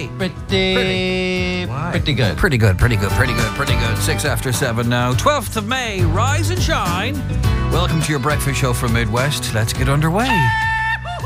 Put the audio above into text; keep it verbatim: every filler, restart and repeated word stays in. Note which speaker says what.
Speaker 1: Pretty,
Speaker 2: Pretty.
Speaker 1: pretty good.
Speaker 2: Pretty good, pretty good, pretty good, pretty good. Six after seven now. twelfth of May, rise and shine. Welcome to your breakfast show from Midwest. Let's get underway.